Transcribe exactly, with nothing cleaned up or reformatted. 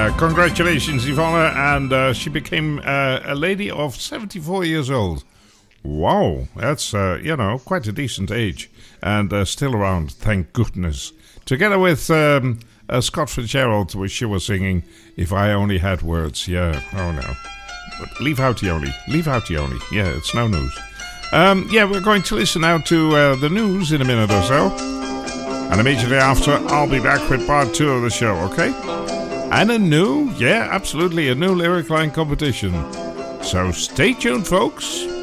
Uh, congratulations, Yvonne, and uh, she became uh, a lady of seventy-four years old. Wow, that's, uh, you know, quite a decent age, and uh, still around, thank goodness. Together with um, uh, Scott Fitzgerald, which she was singing, If I Only Had Words. Yeah, oh no. But leave out Yoni, leave out Yoni. Yeah, it's no news. Um, yeah, we're going to listen now to uh, the news in a minute or so. And immediately after, I'll be back with part two of the show, okay? And a new, yeah, absolutely, a new lyric line competition. So stay tuned, folks.